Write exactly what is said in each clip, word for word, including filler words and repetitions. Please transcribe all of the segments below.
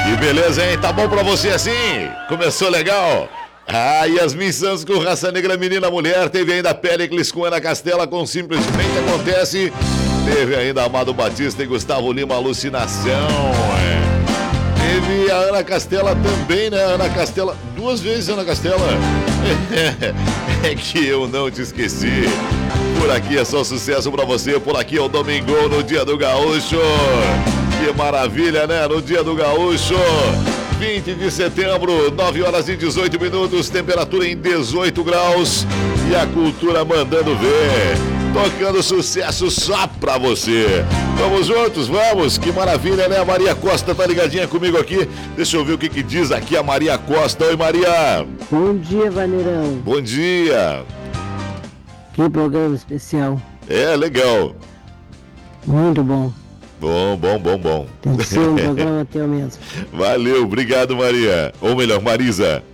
Que beleza, hein? Tá bom pra você assim? Começou legal? Ah, Yasmin Santos com Raça Negra, Menina Mulher. Teve ainda Péricles com Ana Castela com Simplesmente Acontece. Teve ainda Amado Batista e Gustavo Lima, Alucinação. É. Teve a Ana Castela também, né? Ana Castela, duas vezes Ana Castela. É que eu não te esqueci. Por aqui é só sucesso pra você. Por aqui é o Domingão no Dia do Gaúcho. Que maravilha, né? No Dia do Gaúcho. vinte de setembro, nove horas e dezoito minutos. Temperatura em dezoito graus. E a cultura mandando ver. Tocando sucesso só pra você. Vamos juntos, vamos. Que maravilha, né? A Maria Costa tá ligadinha comigo aqui. Deixa eu ver o que, que diz aqui a Maria Costa. Oi, Maria. Bom dia, Vaneirão. Bom dia. Que programa especial. É, legal. Muito bom. Bom, bom, bom, bom. Tem que ser um programa teu mesmo. Valeu, obrigado, Maria. Ou melhor, Marisa.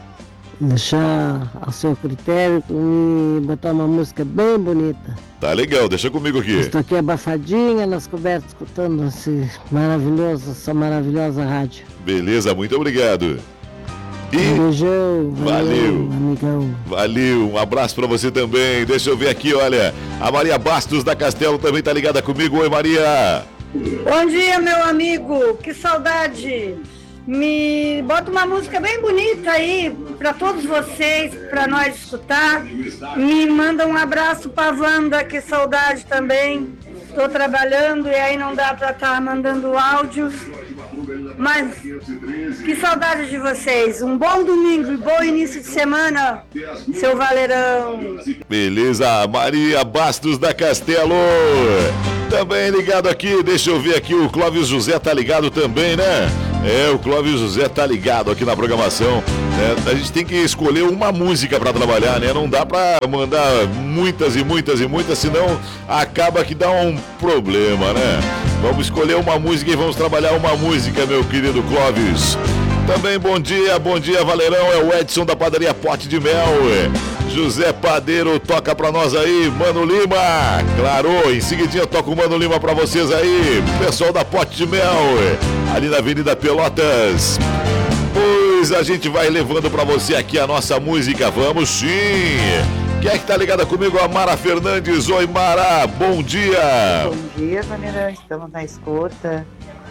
Deixar a seu critério e botar uma música bem bonita. Tá legal, deixa comigo aqui. Estou aqui abafadinha nas cobertas, escutando esse maravilhoso, essa maravilhosa rádio. Beleza, muito obrigado. E... Um beijão, valeu, valeu, amigão. Valeu, um abraço pra você também. Deixa eu ver aqui, olha. A Maria Bastos da Castelo também tá ligada comigo. Oi, Maria. Bom dia, meu amigo. Que saudade. Me bota uma música bem bonita aí para todos vocês, para nós escutar. Me manda um abraço para Wanda, que saudade também. Estou trabalhando e aí não dá para estar tá mandando áudios. Mas que saudade de vocês. Um bom domingo e bom início de semana, seu Valerão. Beleza, Maria Bastos da Castelo. Também ligado aqui, deixa eu ver aqui, o Clóvis José tá ligado também, né? É, o Clóvis José tá ligado aqui na programação. Né? A gente tem que escolher uma música pra trabalhar, né? Não dá pra mandar muitas e muitas e muitas, senão acaba que dá um problema, né? Vamos escolher uma música e vamos trabalhar uma música, meu querido Clóvis. Também bom dia, bom dia, Valerão. É o Edson da padaria Pote de Mel. José Padeiro toca pra nós aí, Mano Lima. Claro, em seguidinha toca o Mano Lima pra vocês aí. Pessoal da Pote de Mel, ali na Avenida Pelotas. Pois a gente vai levando pra você aqui a nossa música, vamos sim. Quem é que tá ligada comigo? A Mara Fernandes. Oi, Mara, bom dia. Bom dia, Vaneirão, estamos na escuta.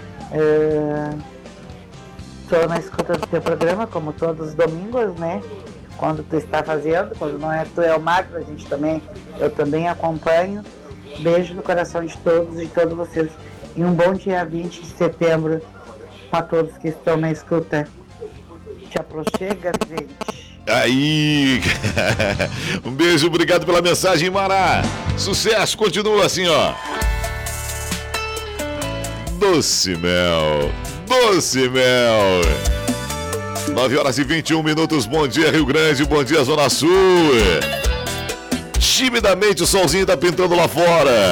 Estou uh, na escuta do teu programa, como todos os domingos, né? Quando tu está fazendo, quando não é tu, é o Magro, a gente também, eu também acompanho. Beijo no coração de todos e de todos vocês. E um bom dia vinte de setembro para todos que estão na escuta. Te aproxega, gente. Aí, um beijo, obrigado pela mensagem, Mara. Sucesso, continua assim, ó. Doce Mel, Doce Mel. nove horas e vinte e um minutos, bom dia Rio Grande, bom dia Zona Sul. Timidamente o solzinho tá pintando lá fora.